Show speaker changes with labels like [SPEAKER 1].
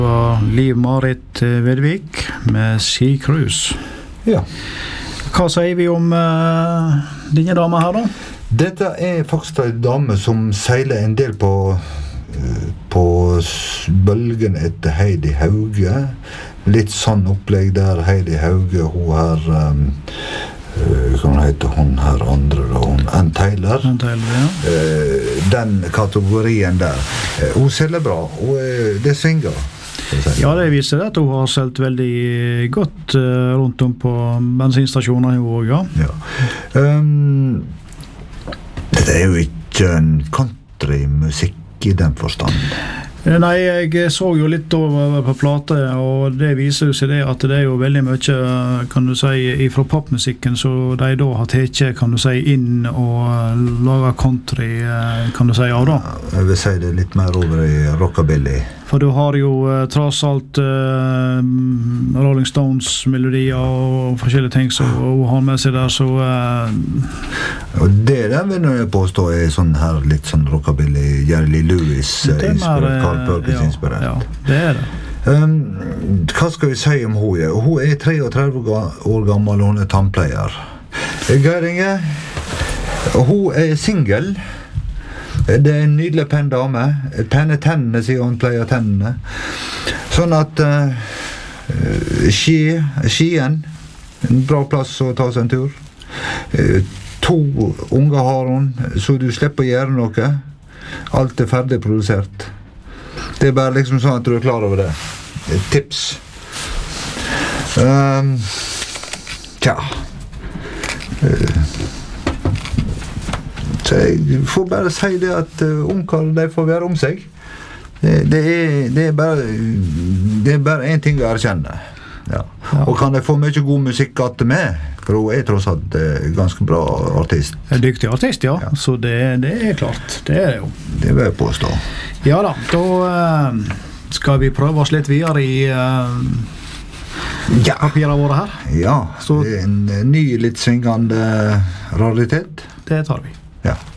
[SPEAKER 1] Liv-Marit Vedvik med Sea Cruise.
[SPEAKER 2] Ja.
[SPEAKER 1] Hva sier vi om denne dama her da?
[SPEAKER 2] Dette faktisk en dame som seiler en del på bølgen etter Heidi Hauge. Litt sånn opplegg der Heidi Hauge, hun her hva heter hun her andre da? Ann Taylor.
[SPEAKER 1] Ann Taylor, ja.
[SPEAKER 2] Den kategorien der. Hun selger bra, det svinger.
[SPEAKER 1] Ja, det viser at hun har solgt veldig godt rundt om på bensinstasjoner i år, ja.
[SPEAKER 2] Dette jo ikke en countrymusikk i den forstand.
[SPEAKER 1] Nei, jeg så jo litt over på plate, og det viser jo seg det at det jo veldig mye, kan du si, fra popmusikken, så de da har tatt, kan du si, inn og laget country, kan du si, av da.
[SPEAKER 2] Jeg vil si det litt mer over i rockabilly.
[SPEAKER 1] For du har jo tross alt Rolling Stones melodier og forskjellige ting som hun har med seg der, så...
[SPEAKER 2] Og det der vil jeg påstå sånn her, litt sånn rockabilly, Jerry Lee Lewis inspirert, Carl Perkins inspirert.
[SPEAKER 1] Ja, det det.
[SPEAKER 2] Hva skal vi si om hun? Hun 33 år gammel, hun tannpleier. Geir Inge, hun single. Det en nydelig penn dame. Penne tennene, sier hun pleier tennene. Sånn at Skien, en bra plass å ta seg en tur. 2 unger har hun, så du slipper å gjøre noe. Alt ferdig produsert. Det bare liksom sånn at du klar over det. Tips. Tja. Så jeg får bare si det at ungkar, de får være om seg. Det bare en ting å erkjenne. Ja. Og kan jeg få mye god musikk at med, for hun tross alt ganske bra artist.
[SPEAKER 1] En dyktig artist, ja. Så det klart. Det det jo. Det
[SPEAKER 2] vil jeg påstå.
[SPEAKER 1] Ja da, da skal vi prøve oss litt videre i papirene våre her.
[SPEAKER 2] Ja, så en ny litt svingende raritet.
[SPEAKER 1] Det tar vi.
[SPEAKER 2] Ja.